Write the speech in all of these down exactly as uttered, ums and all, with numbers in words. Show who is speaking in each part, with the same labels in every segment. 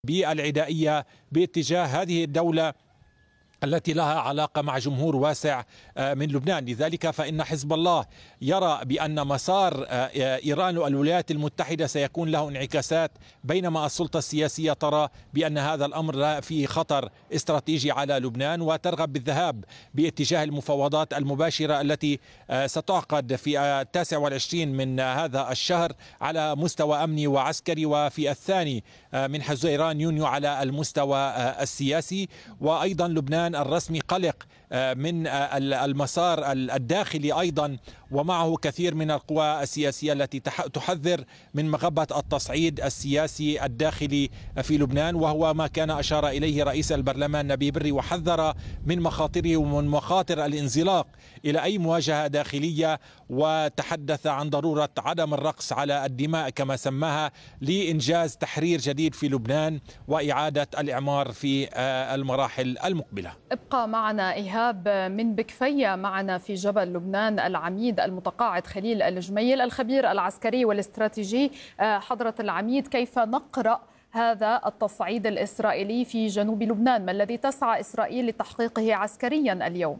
Speaker 1: بالعدائية باتجاه هذه الدولة التي لها علاقة مع جمهور واسع من لبنان. لذلك فإن حزب الله يرى بأن مسار إيران والولايات المتحدة سيكون له انعكاسات، بينما السلطة السياسية ترى بأن هذا الأمر فيه خطر استراتيجي على لبنان، وترغب بالذهاب باتجاه المفاوضات المباشرة التي ستعقد في التاسع والعشرين من هذا الشهر على مستوى أمني وعسكري، وفي الثاني من حزيران يونيو على المستوى السياسي. وأيضا لبنان الرسمي قلق من المسار الداخلي أيضا، ومعه كثير من القوى السياسية التي تحذر من مغبة التصعيد السياسي الداخلي في لبنان، وهو ما كان أشار إليه رئيس البرلمان نبيه بري، وحذر من مخاطره ومن مخاطر الانزلاق إلى أي مواجهة داخلية، وتحدث عن ضرورة عدم الرقص على الدماء كما سماها لإنجاز تحرير جديد في لبنان وإعادة الإعمار في المراحل المقبلة.
Speaker 2: ابقى معنا إيهاب من بكفية، معنا في جبل لبنان العميد المتقاعد خليل الجميل الخبير العسكري والاستراتيجي. حضرة العميد، كيف نقرأ هذا التصعيد الإسرائيلي في جنوب لبنان؟ ما الذي تسعى إسرائيل لتحقيقه عسكريا اليوم؟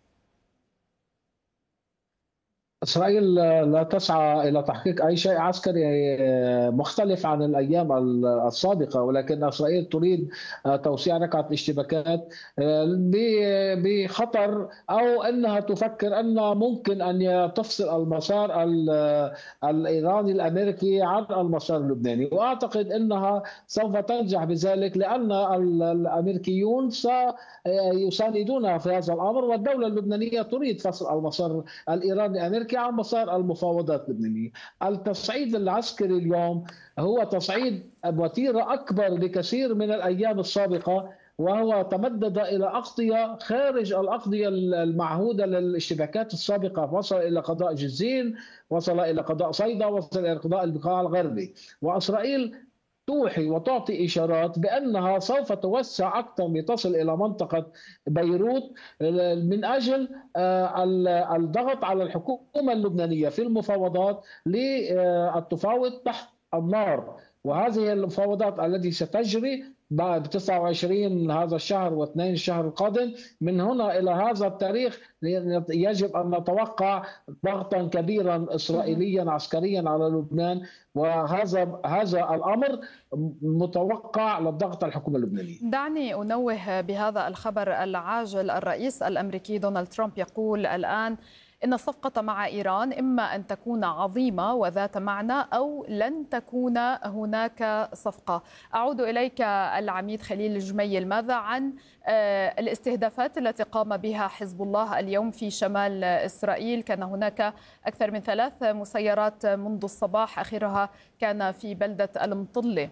Speaker 3: إسرائيل لا تسعى إلى تحقيق أي شيء عسكري مختلف عن الأيام السابقة، ولكن إسرائيل تريد توسيع رقعة الاشتباكات بخطر، أو أنها تفكر أن ممكن أن تفصل المسار الإيراني الأمريكي عن المسار اللبناني، وأعتقد أنها سوف تنجح بذلك، لأن الأمريكيون سيساندونها في هذا الأمر، والدولة اللبنانية تريد فصل المسار الإيراني الأمريكي عن مسار المفاوضات اللبنانية. التصعيد العسكري اليوم هو تصعيد وتيرة أكبر بكثير من الأيام السابقة، وهو تمدد إلى أقضية خارج الأقضية المعهودة للاشتباكات السابقة، وصل إلى قضاء جزين، وصل إلى قضاء صيدا، وصل إلى قضاء البقاع الغربي. وإسرائيل توحي وتعطي إشارات بأنها سوف توسع أكثر لتصل إلى منطقة بيروت من أجل الضغط على الحكومة اللبنانية في المفاوضات للتفاوض تحت النار. وهذه المفاوضات التي ستجري بعد تسعة وعشرين هذا الشهر واثنين الشهر القادم، من هنا إلى هذا التاريخ يجب أن نتوقع ضغطا كبيرا إسرائيليا عسكريا على لبنان، وهذا هذا الأمر متوقع للضغط على الحكومة اللبنانية.
Speaker 2: دعني أنوه بهذا الخبر العاجل. الرئيس الأمريكي دونالد ترامب يقول الآن إن الصفقة مع إيران إما أن تكون عظيمة وذات معنى أو لن تكون هناك صفقة. أعود إليك العميد خليل الجميل، ماذا عن الاستهدافات التي قام بها حزب الله اليوم في شمال إسرائيل؟ كان هناك أكثر من ثلاث مسيرات منذ الصباح، آخرها كان في بلدة المطلة.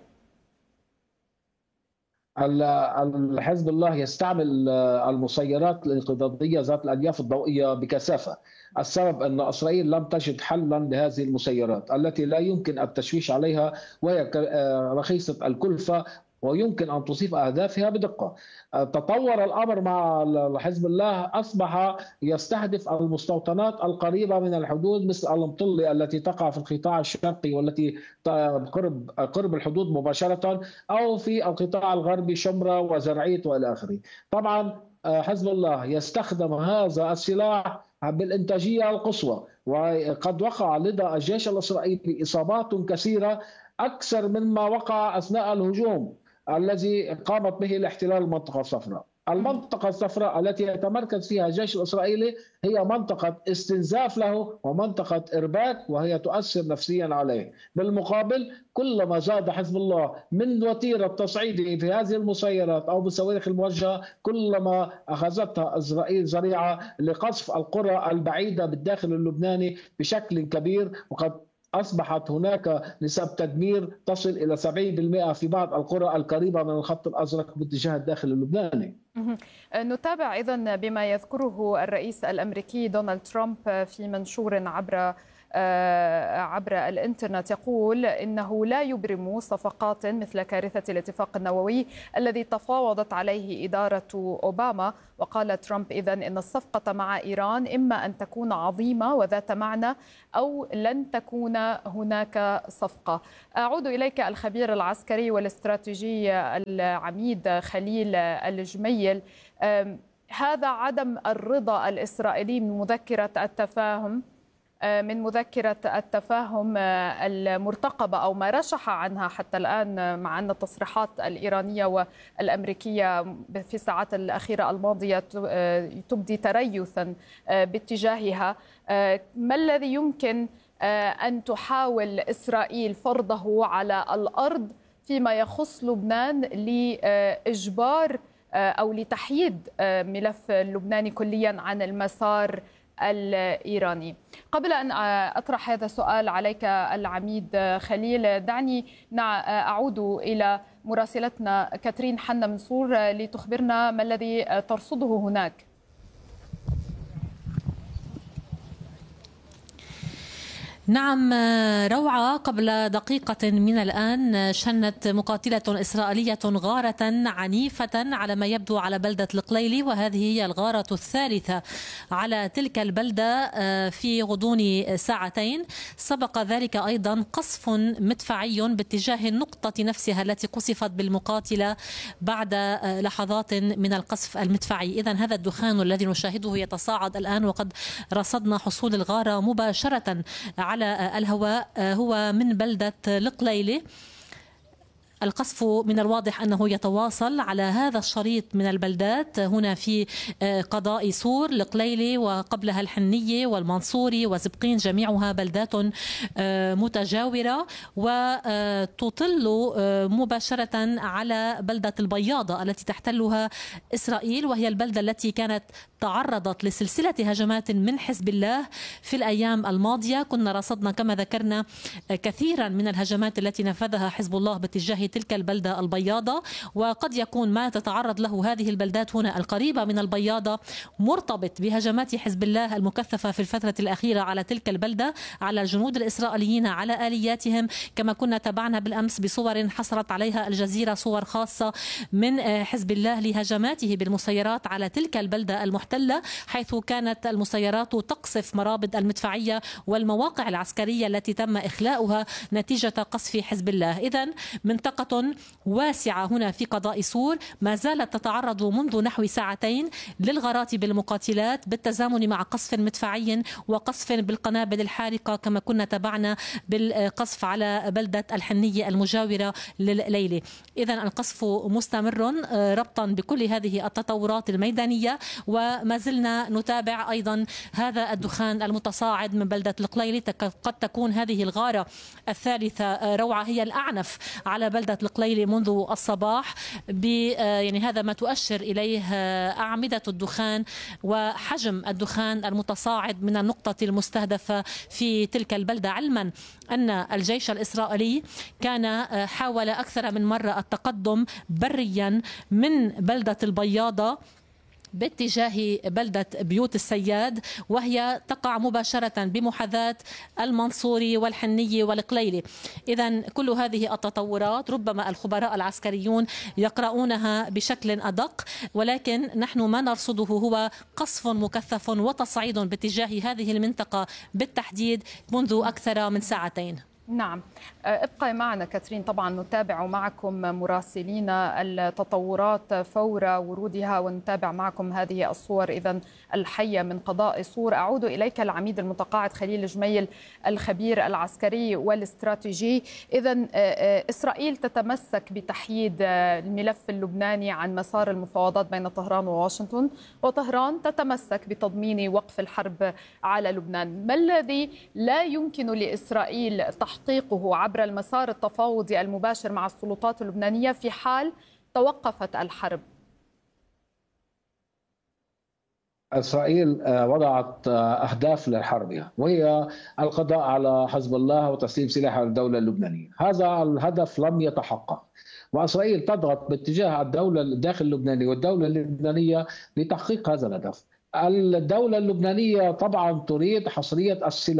Speaker 3: الحزب الله يستعمل المسيرات الانقضاضية ذات الألياف الضوئية بكثافة. السبب أن إسرائيل لم تجد حلا لهذه المسيرات التي لا يمكن التشويش عليها، وهي رخيصة الكلفة ويمكن أن تصيب أهدافها بدقة. تطور الأمر مع حزب الله، أصبح يستهدف المستوطنات القريبة من الحدود مثل المطلة التي تقع في القطاع الشرقي والتي قرب قرب الحدود مباشرة، أو في القطاع الغربي شمرة وزرعيت وإلى آخره. طبعا حزب الله يستخدم هذا السلاح بالإنتاجية القصوى، وقد وقع لدى الجيش الإسرائيلي إصابات كثيرة أكثر مما وقع أثناء الهجوم الذي قامت به الاحتلال المنطقة الصفراء. المنطقة الصفراء التي يتمركز فيها الجيش الإسرائيلي هي منطقة استنزاف له ومنطقة إرباك، وهي تؤثر نفسيا عليه. بالمقابل، كلما زاد حزب الله من وتيرة تصعيده في هذه المسيرات أو بالصواريخ الموجهة، كلما أخذتها إسرائيل ذريعة لقصف القرى البعيدة بالداخل اللبناني بشكل كبير، وقد أصبحت هناك نسب تدمير تصل إلى سبعين بالمئة في بعض القرى القريبة من الخط الأزرق باتجاه الداخل اللبناني.
Speaker 2: نتابع إذن بما يذكره الرئيس الأمريكي دونالد ترامب في منشور عبر عبر الإنترنت يقول إنه لا يبرم صفقات مثل كارثة الاتفاق النووي الذي تفاوضت عليه إدارة أوباما. وقال ترامب إذن إن الصفقة مع إيران إما أن تكون عظيمة وذات معنى أو لن تكون هناك صفقة. أعود إليك الخبير العسكري والاستراتيجي العميد خليل الجميل. هذا عدم الرضا الإسرائيلي من مذكرة التفاهم من مذكرة التفاهم المرتقبة أو ما رشح عنها حتى الآن، مع أن التصريحات الإيرانية والأمريكية في الساعات الأخيرة الماضية تبدي تريثا باتجاهها، ما الذي يمكن أن تحاول إسرائيل فرضه على الأرض فيما يخص لبنان لإجبار أو لتحييد ملف اللبناني كليا عن المسار الإيراني؟ قبل أن أطرح هذا السؤال عليك العميد خليل، دعني أعود إلى مراسلتنا كاترين حنا منصور لتخبرنا ما الذي ترصده هناك.
Speaker 4: نعم روعة، قبل دقيقة من الآن شنت مقاتلة إسرائيلية غارة عنيفة على ما يبدو على بلدة القليلي، وهذه هي الغارة الثالثة على تلك البلدة في غضون ساعتين. سبق ذلك أيضا قصف مدفعي باتجاه النقطة نفسها التي قصفت بالمقاتلة بعد لحظات من القصف المدفعي. إذن هذا الدخان الذي نشاهده يتصاعد الآن، وقد رصدنا حصول الغارة مباشرة على على الهواء هو من بلدة القليلي. القصف من الواضح أنه يتواصل على هذا الشريط من البلدات، هنا في قضاء سور، القليلي وقبلها الحنية والمنصوري وزبقين، جميعها بلدات متجاورة، وتطل مباشرة على بلدة البياضة التي تحتلها إسرائيل، وهي البلدة التي كانت تعرضت لسلسلة هجمات من حزب الله في الأيام الماضية. كنا رصدنا كما ذكرنا كثيرا من الهجمات التي نفذها حزب الله باتجاه تلك البلدة البياضة، وقد يكون ما تتعرض له هذه البلدات هنا القريبة من البياضة مرتبط بهجمات حزب الله المكثفة في الفترة الأخيرة على تلك البلدة، على الجنود الإسرائيليين، على آلياتهم، كما كنا تابعنا بالأمس بصور حصلت عليها الجزيرة، صور خاصة من حزب الله لهجماته بالمسيرات على تلك البلدة المحتلة، حيث كانت المسيرات تقصف مرابط المدفعية والمواقع العسكرية التي تم إخلاؤها نتيجة قصف حزب الله. إذن منطقة واسعة هنا في قضاء سور ما زالت تتعرض منذ نحو ساعتين للغارات بالمقاتلات بالتزامن مع قصف مدفعي وقصف بالقنابل الحارقة، كما كنا تابعنا بالقصف على بلدة الحنية المجاورة للليلي. إذن القصف مستمر ربطا بكل هذه التطورات الميدانية، وما زلنا نتابع أيضا هذا الدخان المتصاعد من بلدة القليلي. قد تكون هذه الغارة الثالثة روعة هي الأعنف على بلدة القليلي منذ الصباح، يعني هذا ما تؤشر إليه أعمدة الدخان وحجم الدخان المتصاعد من النقطة المستهدفة في تلك البلدة، علما أن الجيش الإسرائيلي كان حاول أكثر من مرة التقدم بريا من بلدة البياضة باتجاه بلدة بيوت السياد، وهي تقع مباشرة بمحاذاة المنصوري والحنية والقليلي. إذن كل هذه التطورات ربما الخبراء العسكريون يقرؤونها بشكل أدق، ولكن نحن ما نرصده هو قصف مكثف وتصعيد باتجاه هذه المنطقة بالتحديد منذ أكثر من ساعتين.
Speaker 2: نعم، ابقي معنا كاترين، طبعا نتابع معكم مراسلين التطورات فور ورودها، ونتابع معكم هذه الصور إذن الحية من قضاء سور. أعود إليك العميد المتقاعد خليل الجميل، الخبير العسكري والاستراتيجي. إذن إسرائيل تتمسك بتحييد الملف اللبناني عن مسار المفاوضات بين طهران وواشنطن، وطهران تتمسك بتضمين وقف الحرب على لبنان. ما الذي لا يمكن لإسرائيل تحقيقه عبر المسار التفاوضي المباشر مع السلطات اللبنانية في حال توقفت الحرب؟
Speaker 3: إسرائيل وضعت أهداف للحرب، وهي القضاء على حزب الله وتسليم سلاحها للدولة اللبنانية. هذا الهدف لم يتحقق، وإسرائيل تضغط باتجاه الدولة الداخل اللبناني والدولة اللبنانية لتحقيق هذا الهدف. الدولة اللبنانية طبعا تريد حصرية السلاح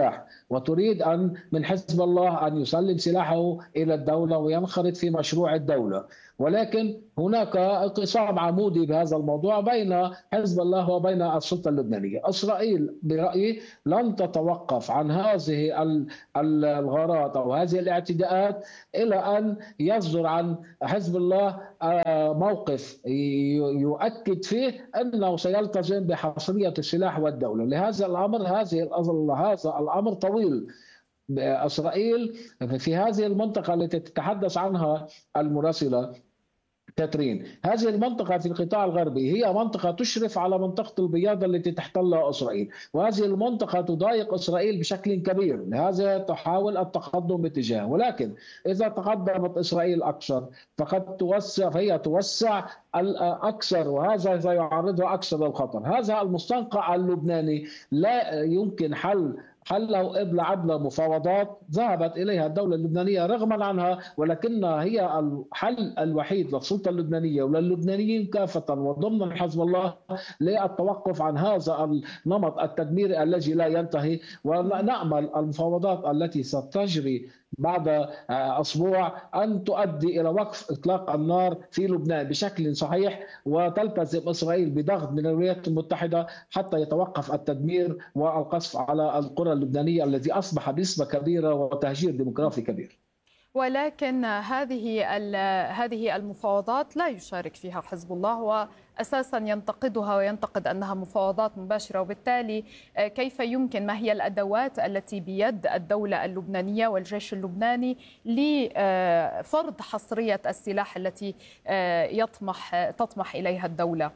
Speaker 3: وتريد أن من حزب الله أن يسلم سلاحه إلى الدولة وينخرط في مشروع الدولة. ولكن هناك انقسام عمودي بهذا الموضوع بين حزب الله وبين السلطة اللبنانية. إسرائيل برأيي لن تتوقف عن هذه الغارات أو هذه الاعتداءات إلى أن يصدر عن حزب الله موقف يؤكد فيه أنه سيلتزم بحصرية السلاح والدولة. لهذا الأمر هذه هذا الأمر طويل. إسرائيل في هذه المنطقة التي تتحدث عنها المراسلة كاترين، هذه المنطقة في القطاع الغربي هي منطقة تشرف على منطقة البياض التي تحتلها إسرائيل، وهذه المنطقة تضايق إسرائيل بشكل كبير، لهذا تحاول التقدم باتجاه. ولكن إذا تقدمت إسرائيل أكثر فقد توسع فهي توسع أكثر، وهذا سيعرضها أكثر للخطر. هذا المستنقع اللبناني لا يمكن حل حله إبل عدل مفاوضات ذهبت إليها الدولة اللبنانية رغما عنها، ولكنها هي الحل الوحيد للسلطة اللبنانية وللبنانيين كافة وضمن حزب الله للتوقف عن هذا النمط التدميري الذي لا ينتهي. ونأمل المفاوضات التي ستجري بعد أسبوع أن تؤدي إلى وقف إطلاق النار في لبنان بشكل صحيح، وتلتزم إسرائيل بضغط من الولايات المتحدة حتى يتوقف التدمير والقصف على القرى اللبنانية الذي أصبح بنسبة كبيرة وتهجير ديموغرافي كبير.
Speaker 2: ولكن هذه هذه المفاوضات لا يشارك فيها حزب الله، وأساسا ينتقدها وينتقد أنها مفاوضات مباشرة. وبالتالي كيف يمكن، ما هي الأدوات التي بيد الدولة اللبنانية والجيش اللبناني لفرض حصرية السلاح التي يطمح تطمح إليها الدولة؟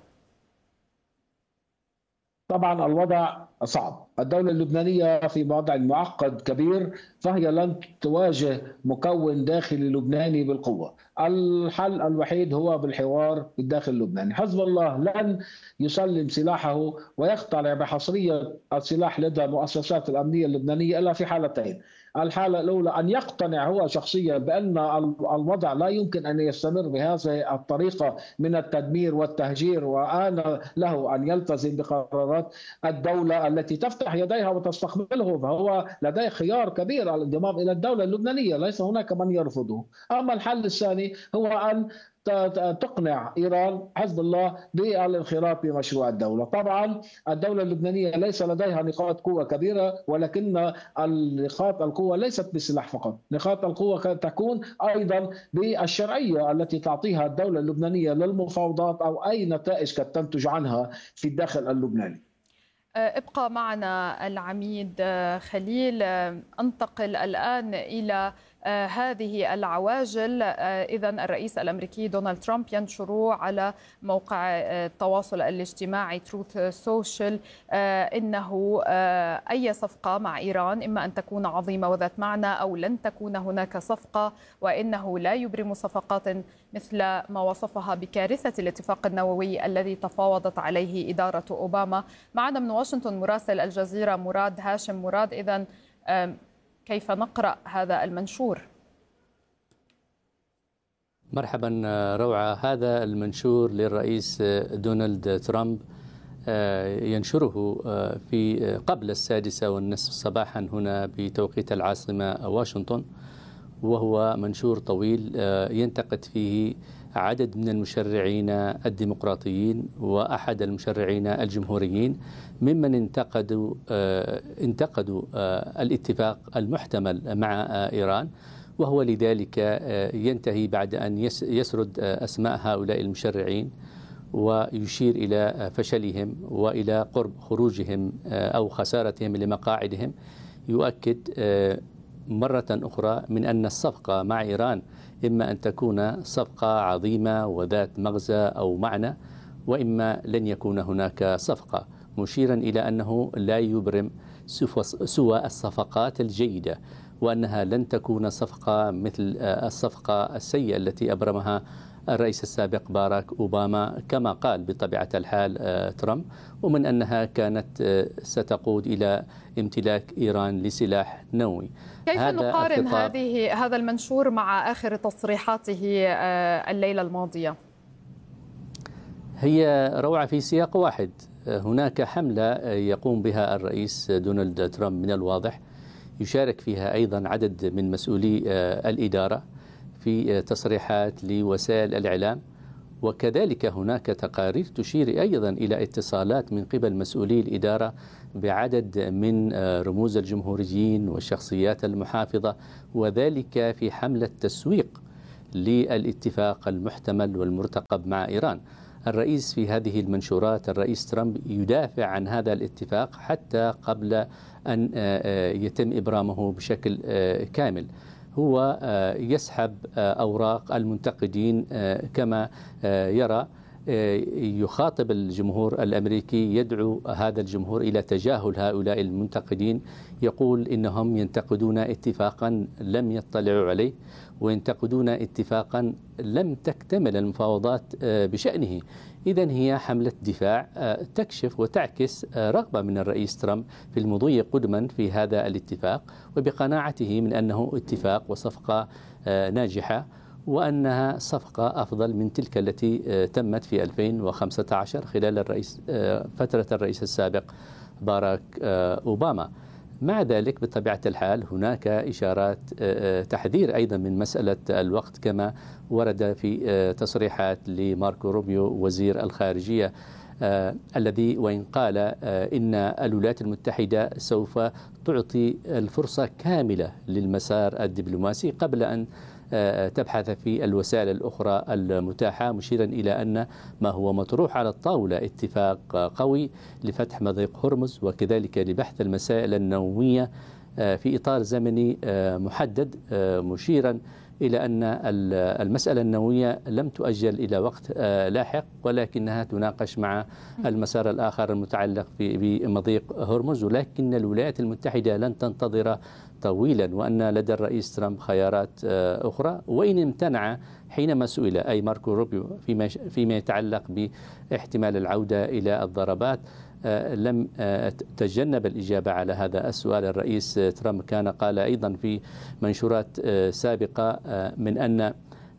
Speaker 3: طبعا الوضع صعب، الدولة اللبنانية في وضع معقد كبير، فهي لن تواجه مكون داخلي لبناني بالقوة. الحل الوحيد هو بالحوار بالداخل اللبناني. حزب الله لن يسلم سلاحه ويقتنع بحصرية السلاح لدى المؤسسات الأمنية اللبنانية إلا في حالتين. الحالة الأولى أن يقتنع هو شخصيا بأن الوضع لا يمكن أن يستمر بهذه الطريقة من التدمير والتهجير، وآن له أن يلتزم بقرارات الدولة التي تفتح يديها وتستقبله، فهو لديه خيار كبير على الانضمام إلى الدولة اللبنانية، ليس هناك من يرفضه. أما الحل الثاني هو أن تقنع إيران حزب الله بالانخراط بمشروع الدولة. طبعا الدولة اللبنانية ليس لديها نقاط قوة كبيرة، ولكن نقاط القوة ليست بالسلاح فقط، نقاط القوة تكون أيضا بالشرعية التي تعطيها الدولة اللبنانية للمفاوضات أو أي نتائج قد تنتج عنها في الداخل اللبناني.
Speaker 2: ابقى معنا العميد خليل. انتقل الآن إلى هذه العواجل. إذن الرئيس الأمريكي دونالد ترامب ينشر على موقع التواصل الاجتماعي تروث سوشيال إنه أي صفقة مع إيران إما أن تكون عظيمة وذات معنى أو لن تكون هناك صفقة، وإنه لا يبرم صفقات مثل ما وصفها بكارثة الاتفاق النووي الذي تفاوضت عليه إدارة أوباما. معنا من واشنطن مراسل الجزيرة مراد هاشم. مراد، إذن كيف نقرأ هذا المنشور؟
Speaker 5: مرحبا روعة. هذا المنشور للرئيس دونالد ترامب ينشره في قبل السادسة والنصف صباحا هنا بتوقيت العاصمة واشنطن، وهو منشور طويل ينتقد فيه عدد من المشرعين الديمقراطيين وأحد المشرعين الجمهوريين ممن انتقدوا انتقدوا الاتفاق المحتمل مع إيران، وهو لذلك ينتهي بعد أن يسرد أسماء هؤلاء المشرعين ويشير إلى فشلهم وإلى قرب خروجهم أو خسارتهم لمقاعدهم. يؤكد مرة أخرى من أن الصفقة مع إيران إما أن تكون صفقة عظيمة وذات مغزى أو معنى، وإما لن يكون هناك صفقة، مشيرا إلى أنه لا يبرم سوى الصفقات الجيدة، وأنها لن تكون صفقة مثل الصفقة السيئة التي أبرمها الرئيس السابق باراك أوباما كما قال بطبيعة الحال ترامب، ومن أنها كانت ستقود إلى امتلاك إيران لسلاح نووي.
Speaker 2: كيف نقارن هذه هذا المنشور مع آخر تصريحاته الليلة الماضية؟
Speaker 5: هي روعة في سياق واحد. هناك حملة يقوم بها الرئيس دونالد ترامب من الواضح يشارك فيها أيضا عدد من مسؤولي الإدارة في تصريحات لوسائل الإعلام، وكذلك هناك تقارير تشير أيضا إلى اتصالات من قبل مسؤولي الإدارة بعدد من رموز الجمهوريين والشخصيات المحافظة، وذلك في حملة تسويق للاتفاق المحتمل والمرتقب مع إيران. الرئيس في هذه المنشورات الرئيس ترامب يدافع عن هذا الاتفاق حتى قبل أن يتم إبرامه بشكل كامل. هو يسحب أوراق المنتقدين كما يرى، يخاطب الجمهور الأمريكي، يدعو هذا الجمهور إلى تجاهل هؤلاء المنتقدين، يقول إنهم ينتقدون اتفاقا لم يطلعوا عليه، وينتقدون اتفاقا لم تكتمل المفاوضات بشأنه. إذن هي حملة دفاع تكشف وتعكس رغبة من الرئيس ترامب في المضي قدما في هذا الاتفاق، وبقناعته من أنه اتفاق وصفقة ناجحة، وأنها صفقة أفضل من تلك التي تمت في ألفين وخمسة عشر خلال الرئيس فترة الرئيس السابق باراك أوباما. مع ذلك بطبيعة الحال هناك إشارات تحذير أيضا من مسألة الوقت، كما ورد في تصريحات لماركو روبيو وزير الخارجية، آه الذي وإن قال آه إن الولايات المتحدة سوف تعطي الفرصة كاملة للمسار الدبلوماسي قبل أن آه تبحث في الوسائل الأخرى المتاحة، مشيرا إلى أن ما هو مطروح على الطاولة اتفاق قوي لفتح مضيق هرمز، وكذلك لبحث المسائل النووية آه في إطار زمني آه محدد، آه مشيرا إلى أن المسألة النووية لم تؤجل إلى وقت لاحق، ولكنها تناقش مع المسار الآخر المتعلق بمضيق هرمز، ولكن الولايات المتحدة لن تنتظر طويلا، وأن لدى الرئيس ترامب خيارات أخرى. وإن امتنع حينما سئل أي ماركو روبيو فيما فيما يتعلق باحتمال العودة إلى الضربات، لم تجنب الإجابة على هذا السؤال. الرئيس ترامب كان قال أيضا في منشورات سابقة من أن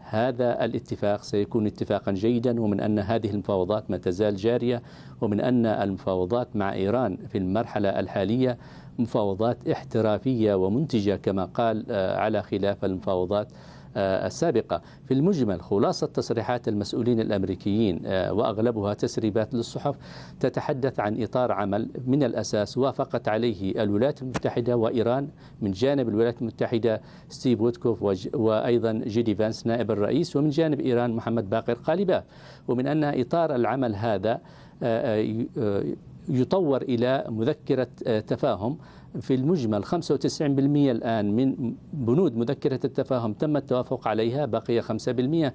Speaker 5: هذا الاتفاق سيكون اتفاقا جيدا، ومن أن هذه المفاوضات ما تزال جارية، ومن أن المفاوضات مع إيران في المرحلة الحالية مفاوضات احترافية ومنتجة كما قال، على خلاف المفاوضات السابقة. في المجمل خلاصة تصريحات المسؤولين الأمريكيين وأغلبها تسريبات للصحف تتحدث عن إطار عمل من الأساس وافقت عليه الولايات المتحدة وإيران، من جانب الولايات المتحدة ستيف ويتكوف وأيضا جيدي فانس نائب الرئيس، ومن جانب إيران محمد باقر قالباف، ومن أن إطار العمل هذا يطور إلى مذكرة تفاهم. في المجمل خمسة وتسعين بالمئة الآن من بنود مذكرة التفاهم تم التوافق عليها، بقي خمسة بالمئة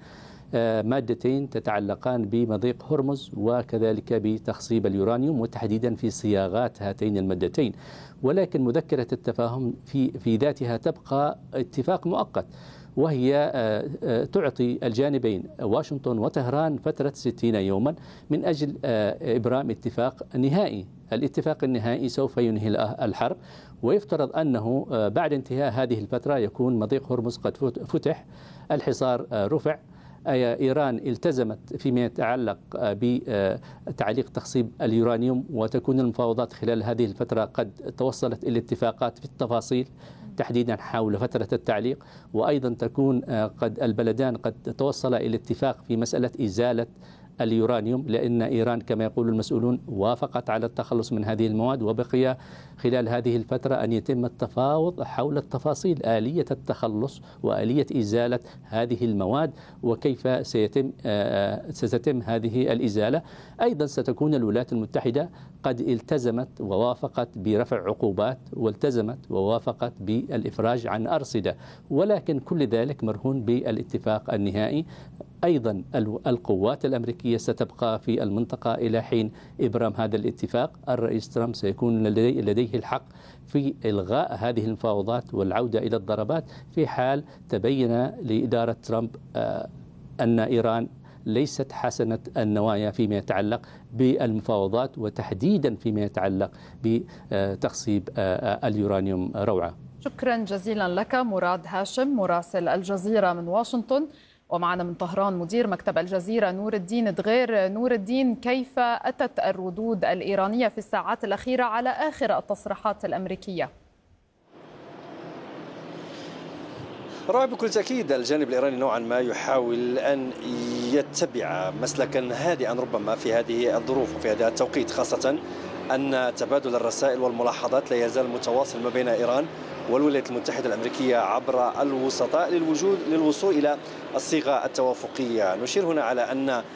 Speaker 5: مادتين تتعلقان بمضيق هرمز وكذلك بتخصيب اليورانيوم، وتحديدا في صياغات هاتين المادتين. ولكن مذكرة التفاهم في في ذاتها تبقى اتفاق مؤقت، وهي تعطي الجانبين واشنطن وطهران فترة ستين يوما من أجل إبرام اتفاق نهائي. الاتفاق النهائي سوف ينهي الحرب، ويفترض أنه بعد انتهاء هذه الفترة يكون مضيق هرمز قد فتح، الحصار رفع، إيران التزمت فيما يتعلق بتعليق تخصيب اليورانيوم، وتكون المفاوضات خلال هذه الفترة قد توصلت إلى اتفاقات في التفاصيل تحديدا حول فترة التعليق، وأيضا تكون قد البلدان قد توصل إلى اتفاق في مسألة إزالة اليورانيوم، لأن إيران كما يقول المسؤولون وافقت على التخلص من هذه المواد، وبقي خلال هذه الفترة أن يتم التفاوض حول التفاصيل، آلية التخلص وآلية إزالة هذه المواد، وكيف سيتم ستتم هذه الإزالة. أيضا ستكون الولايات المتحدة قد التزمت ووافقت برفع عقوبات، والتزمت ووافقت بالإفراج عن أرصدة، ولكن كل ذلك مرهون بالاتفاق النهائي. أيضا القوات الأمريكية ستبقى في المنطقة إلى حين إبرام هذا الاتفاق. الرئيس ترامب سيكون لديه الحق في إلغاء هذه المفاوضات والعودة إلى الضربات في حال تبين لإدارة ترامب أن إيران ليست حسنة النوايا فيما يتعلق بالمفاوضات، وتحديدا فيما يتعلق بتخصيب اليورانيوم. روعة،
Speaker 2: شكرا جزيلا لك مراد هاشم مراسل الجزيرة من واشنطن، ومعنا من طهران مدير مكتب الجزيرة نور الدين دغير. نور الدين، كيف أتت الردود الإيرانية في الساعات الأخيرة على آخر التصريحات الأمريكية؟
Speaker 6: رأي بكل تأكيد الجانب الإيراني نوعا ما يحاول أن يتبع مسلكا هادئا ربما في هذه الظروف وفي هذا التوقيت، خاصة أن تبادل الرسائل والملاحظات لا يزال متواصل ما بين إيران والولايات المتحدة الأمريكية عبر الوسطاء للوجود للوصول إلى الصيغة التوافقية. نشير هنا على أن